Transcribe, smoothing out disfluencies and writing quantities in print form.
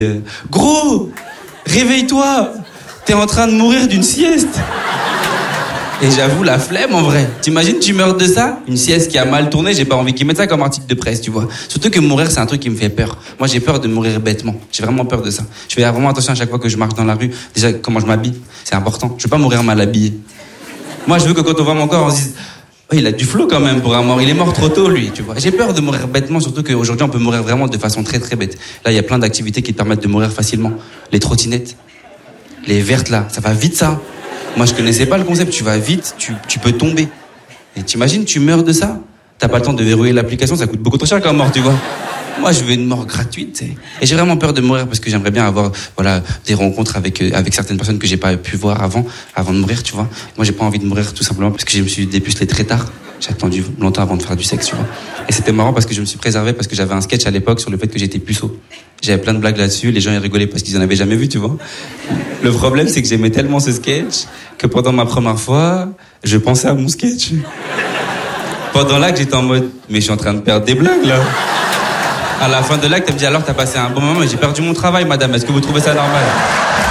Gros, réveille-toi, t'es en train de mourir d'une sieste. Et j'avoue, la flemme en vrai. T'imagines, tu meurs de ça? Une sieste qui a mal tourné, j'ai pas envie qu'ils mettent ça comme article de presse, tu vois. Surtout que mourir, c'est un truc qui me fait peur. Moi, j'ai peur de mourir bêtement. J'ai vraiment peur de ça. Je fais vraiment attention à chaque fois que je marche dans la rue. Déjà, comment je m'habille, c'est important. Je veux pas mourir mal habillé. Moi, je veux que quand on voit mon corps, on se dise, oh, il a du flow quand même pour un mort. Il est mort trop tôt, lui, tu vois. J'ai peur de mourir bêtement, surtout qu'aujourd'hui, on peut mourir vraiment de façon très très bête. Là, il y a plein d'activités qui te permettent de mourir facilement. Les trottinettes, les vertes là, ça va vite ça. Moi, je connaissais pas le concept. Tu vas vite, tu peux tomber. Et t'imagines, tu meurs de ça? T'as pas le temps de verrouiller l'application, ça coûte beaucoup trop cher comme mort, tu vois. Moi, je veux une mort gratuite, tu sais. Et j'ai vraiment peur de mourir parce que j'aimerais bien avoir, voilà, des rencontres avec certaines personnes que j'ai pas pu voir avant de mourir, tu vois. Moi, j'ai pas envie de mourir tout simplement parce que je me suis dépucelé très tard. J'ai attendu longtemps avant de faire du sexe, tu vois. Et c'était marrant parce que je me suis préservé parce que j'avais un sketch à l'époque sur le fait que j'étais puceau. J'avais plein de blagues là-dessus, les gens ils rigolaient parce qu'ils en avaient jamais vu, tu vois. Le problème, c'est que j'aimais tellement ce sketch que pendant ma première fois, je pensais à mon sketch. Pendant l'acte, j'étais en mode, mais je suis en train de perdre des blagues, là. À la fin de l'acte, elle me dit, alors, t'as passé un bon moment, mais j'ai perdu mon travail, madame. Est-ce que vous trouvez ça normal?